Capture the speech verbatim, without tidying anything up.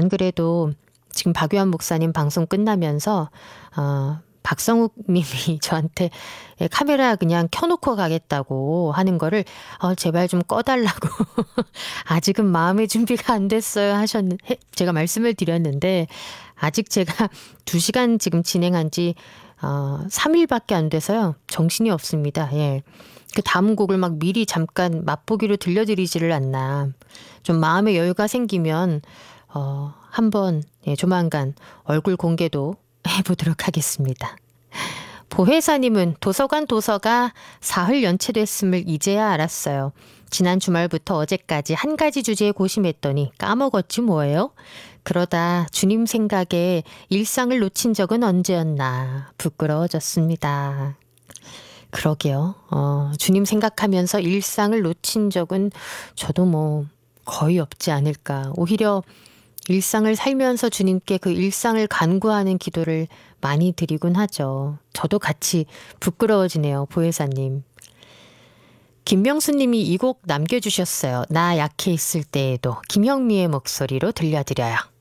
안 그래도 지금 박유한 목사님 방송 끝나면서 어, 박성욱 님이 저한테 카메라 그냥 켜놓고 가겠다고 하는 거를 어, 제발 좀 꺼달라고 아직은 마음의 준비가 안 됐어요 하셨 제가 말씀을 드렸는데 아직 제가 두 시간 지금 진행한 지 어, 삼 일밖에 안 돼서요. 정신이 없습니다. 예. 그 다음 곡을 막 미리 잠깐 맛보기로 들려드리지를 않나. 좀 마음의 여유가 생기면 어, 한번 예, 조만간 얼굴 공개도 해보도록 하겠습니다. 보혜사님은 도서관 도서가 사흘 연체됐음을 이제야 알았어요. 지난 주말부터 어제까지 한 가지 주제에 고심했더니 까먹었지 뭐예요? 그러다 주님 생각에 일상을 놓친 적은 언제였나 부끄러워졌습니다. 그러게요. 어, 주님 생각하면서 일상을 놓친 적은 저도 뭐 거의 없지 않을까. 오히려 일상을 살면서 주님께 그 일상을 간구하는 기도를 많이 드리곤 하죠. 저도 같이 부끄러워지네요. 보혜사님. 김명수님이 이 곡 남겨주셨어요. 나 약해 있을 때에도 김영미의 목소리로 들려드려요.